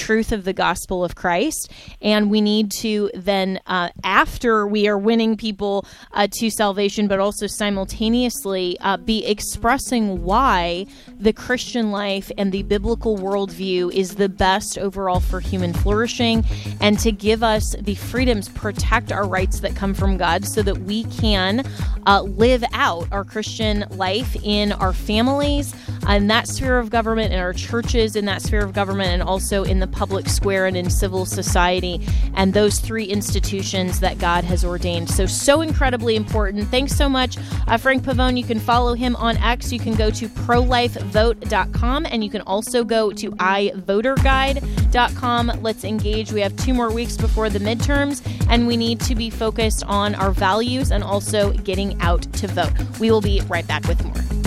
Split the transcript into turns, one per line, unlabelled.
truth of the gospel of Christ. And we need to then, after we are winning people to salvation, but also simultaneously be expressing why the Christian life and the biblical worldview is the best overall for human flourishing, and to give us the freedoms, protect our rights that come from God, so that we can live out our Christian life in our families, in that sphere of government, in our churches, in that sphere of government, and also in the public square and in civil society, and those three institutions that God has ordained. So incredibly important. Thanks so much, Frank Pavone. You can follow him on X. You can go to prolifevote.com, and you can also go to ivoterguide.com. Let's engage. We have 2 more weeks before the midterms, and we need to be focused on our values and also getting out to vote. We will be right back with more.